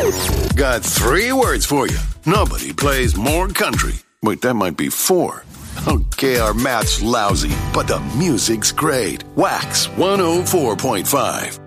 Got 3 words for you. Nobody plays more country. Wait, that might be 4. Okay, our math's lousy, but the music's great. Wax 104.5.